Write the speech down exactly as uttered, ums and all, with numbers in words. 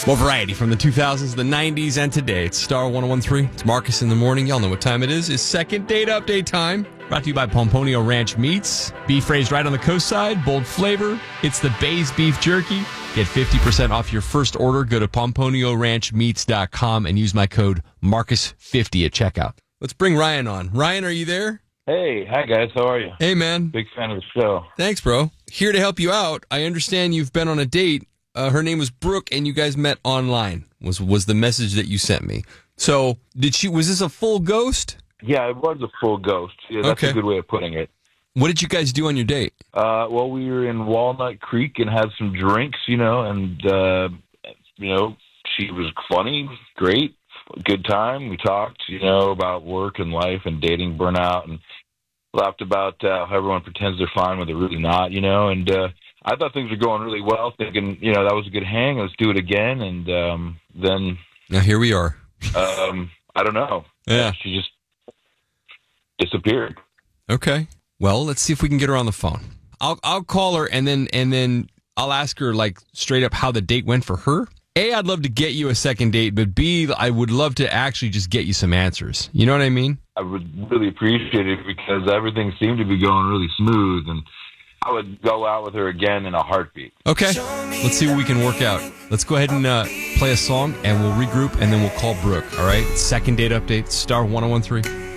Well, variety from the two thousands, the nineties, and today. It's Star one oh one three. It's Marcus in the morning. Y'all know what time it is. It's second date update time. Brought to you by Pomponio Ranch Meats. Beef raised right on the coast side. Bold flavor. It's the Bay's Beef Jerky. Get fifty percent off your first order. Go to pomponio ranch meats dot com and use my code Marcus fifty at checkout. Let's bring Ryan on. Ryan, are you there? Hey, hi guys, how are you? Hey, man. Big fan of the show. Thanks, bro. Here to help you out. I understand you've been on a date. Uh, her name was Brooke, and you guys met online. Was was the message that you sent me? So, did she? Was this a full ghost? Yeah, it was a full ghost. Yeah, that's Okay. a good way of putting it. What did you guys do on your date? Uh, well, we were in Walnut Creek and had some drinks, you know, and uh, you know, she was funny, great, good time. We talked, you know, about work and life and dating burnout, and laughed about uh, how everyone pretends they're fine when they're really not, you know, and. Uh, I thought things were going really well, thinking, you know, that was a good hang. Let's do it again. And um, then... Now, here we are. um, I don't know. Yeah. She just disappeared. Okay. Well, let's see if we can get her on the phone. I'll I'll call her, and then and then I'll ask her, like, straight up how the date went for her. A, I'd love to get you a second date, but B, I would love to actually just get you some answers. You know what I mean? I would really appreciate it because everything seemed to be going really smooth, and I would go out with her again in a heartbeat. Okay. Let's see what we can work out. Let's go ahead and uh, play a song, and we'll regroup, and then we'll call Brooke, all right? Second date update, Star one oh one three.